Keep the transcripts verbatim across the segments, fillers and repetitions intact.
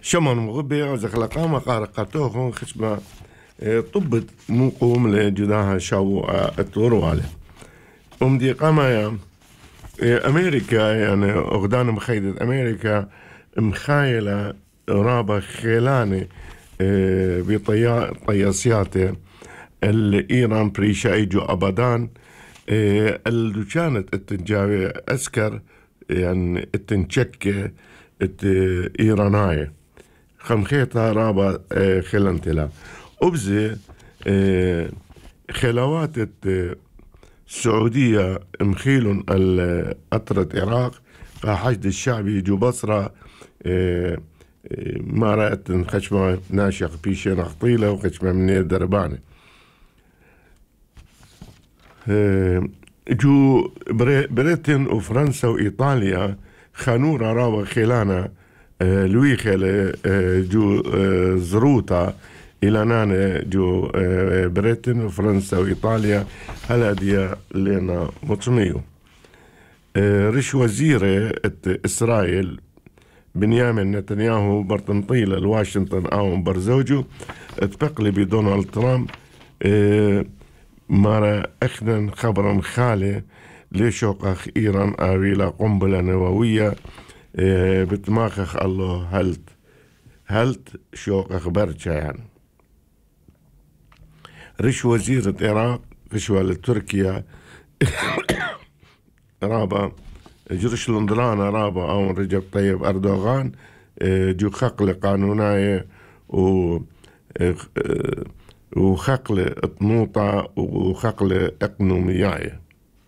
شمن مغبي وزخلقا ما قارقتوه خشبة طبت مقوم لجداها شو التوروالي أمدي قاما يا أمريكا يعني أغدان مخيدة أمريكا مخايلة رابة خيلاني بطياسياته الإيران بريشا إيجو أبدان اللي كانت التنجاوي أسكر يعني التنشك إيراناية خمخيتها رابا خلنتلا أبزي خلوات السعودية مخيلون أطرة العراق حشد الشعبي جو بصرة ما رأت خشمة ناشق بيشين أخطيلة وخشمة من درباني جو بريطن وفرنسا وإيطاليا خانورا راوة خيلانا لوي خيلة جو زروتا إلى نانا جو بريطن وفرنسا وإيطاليا هلا ديا لنا مطميو رش وزير إسرائيل بنيامين نتنياهو برتنطيل الواشنطن أو برزوجو اتبقلي بدونالد ترامب مارا أخنا خبرا خالي لشوقخ إيران آويلا قنبلة نووية بتماخخ الله هلت هلت شوقخ برشا يعني رش وزيرة العراق رشوة لتركيا رابا جرش لندرانا رابا أو رجب طيب أردوغان جو خقل قانوناية و وخقل طنوطة وخقل اقنومياية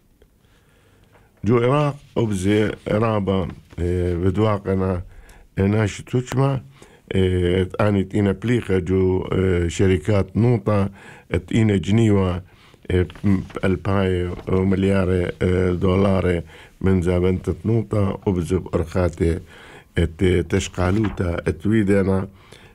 جو العراق أبزي رابا بدواقنا ناش توشما تاني تينا بليخة جو شركات نوطة تينا جنيوة الباي مليار دولار من زابنت نوطة أبزي بأرخاتي تشقالوتا تويدنا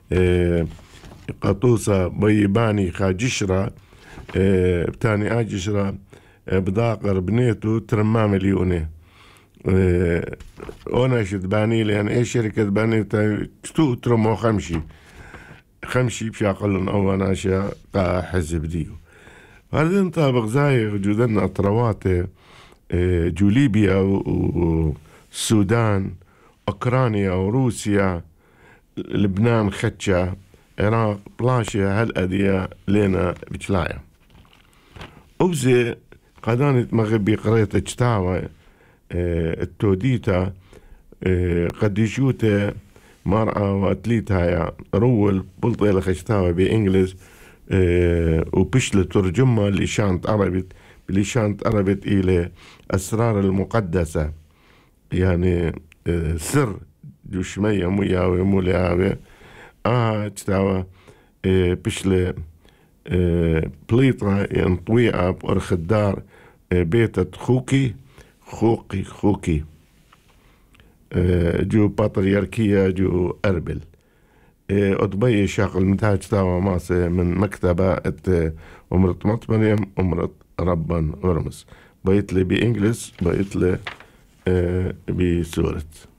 قطوسة بيباني خاجشرة اه بتاني آجشرة اه بداقر بنيتو ترمى مليوني اه وانا شد باني لان اي شركة باني تو ترمو خمشي خمشي بشاقلن او انا شا قا حزب ديو هذا انطابق زاي وجودنا اطرواتي اه جو ليبيا والسودان اوكرانيا وروسيا لبنان ختشا العراق بلاشة هالأدية لنا بجلايا أبزي قدانة مغبي قرية اجتاوى اه التوديتا اه قديشوتا مرأة وأتليتها يا رول بلطيلة خشتاوى بإنجليز اه وبشل ترجمة لشانت عربت بلشانت عربت إلى أسرار المقدسة يعني اه سر جوشمية مياوي مولياوي آه تستوى إيه بشلة إيه بليطة ينطويعة بأرخ الدار إيه بيتة خوكي خوكي خوكي إيه جو بطريركية جو أربل إيه أطبي شاقل متاج تاوى ماسة من مكتبة ات أمرت مطمريم أمرت ربا ورمس بيت لي بإنجلس بيت لي إيه بسورة